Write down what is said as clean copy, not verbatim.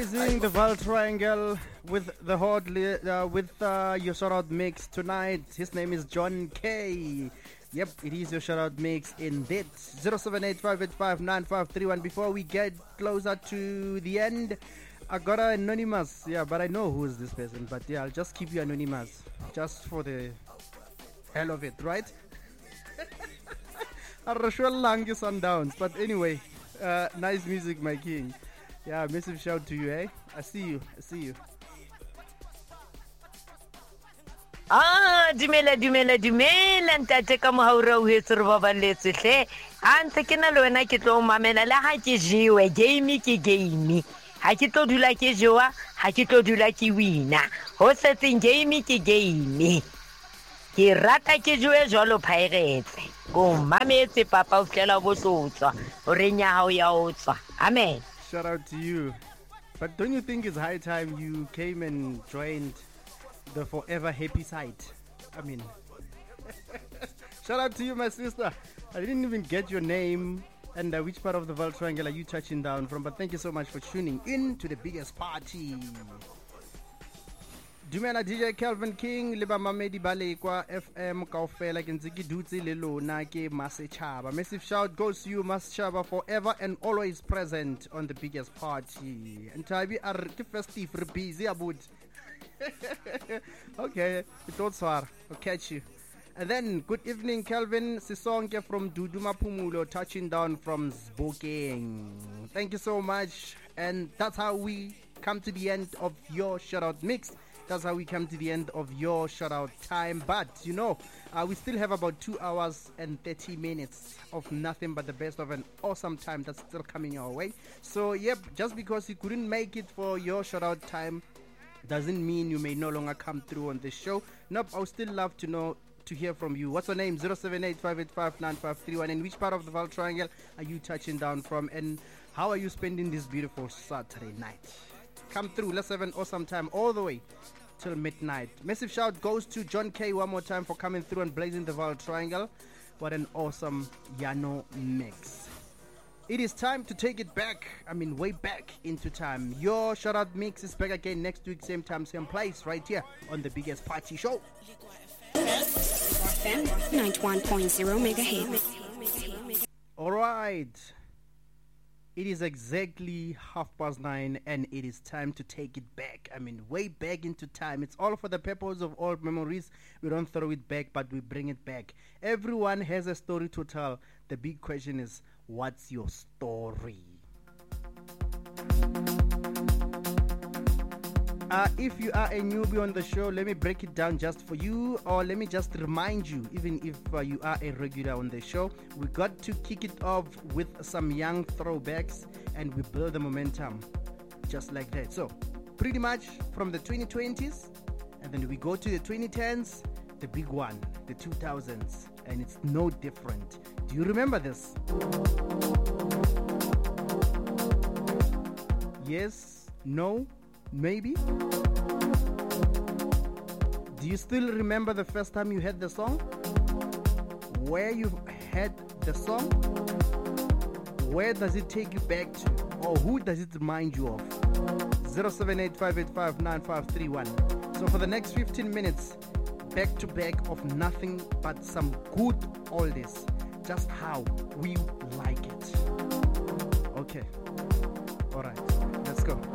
blazing the Val Triangle with the your shout out mix tonight. His name is John K. Yep, it is your shout out mix in that 0785859531. Before we get closer to the end, I got an anonymous. Yeah, but I know who is this person. But yeah, I'll just keep you anonymous just for the hell of it, right? Lang sundowns. But anyway, nice music, my king. Yeah, massive shout to you, eh? I see you. Dumela ntate ka mohaura o hetso re baballetse hle a ntse ke na le wena ke tlo mamela le ha ke jewe game ke game ha ke tlo dula ke jewa ha ke tlo dula ke wina ho setseng game ke game ke rata ke jewe jwalo Pirates go mametse papa o flela bo tlotswa o renya ha o ya o tswa amen. Shout out to you. But don't you think it's high time you came and joined the forever happy site? I mean, shout out to you, my sister. I didn't even get your name and which part of the Val Triangle are you touching down from, but thank you so much for tuning in to the biggest party. Dumela DJ Calvin King le ba mamedi ba le kwa FM kaofela ke ntse ke dutse le lona ke Masechaba. Massive shout goes to you Masechaba, forever and always present on the biggest party. And Tabi are ke festive re busy abut. Okay, I'll catch you. And then good evening Calvin Sisonke from Duduma Pumulo, touching down from Zbokeng. Thank you so much. And that's how we come to the end of your shout out mix. That's how we come to the end of your shout out time. But you know, we still have about 2 hours and 30 minutes of nothing but the best of an awesome time that's still coming our way. So yep, just because you couldn't make it for your shout out time doesn't mean you may no longer come through on this show. Nope, I would still love to hear from you. What's your name? 0785859531. And which part of the Val Triangle are you touching down from? And how are you spending this beautiful Saturday night? Come through. Let's have an awesome time all the way till midnight. Massive shout goes to John K one more time for coming through and blazing the Val Triangle. What an awesome Yano mix. It is time to take it back. I mean, way back into time. Your shout out mix is back again next week, same time, same place, right here on the biggest party show. FM 91.0 megahertz. All right. It is exactly 9:30 and it is time to take it back. I mean, way back into time. It's all for the purpose of old memories. We don't throw it back, but we bring it back. Everyone has a story to tell. The big question is, what's your story? If you are a newbie on the show, let me break it down just for you, or let me just remind you, even if you are a regular on the show, we got to kick it off with some young throwbacks and we build the momentum just like that. So pretty much from the 2020s, and then we go to the 2010s, the big one, the 2000s, and it's no different. Do you remember this? Yes? No? Maybe? Do you still remember the first time you heard the song? Where you heard the song? Where does it take you back to? Or who does it remind you of? 0785859531. So for the next 15 minutes, back to back of nothing but some good oldies. Just how we like it. Okay. Alright, let's go.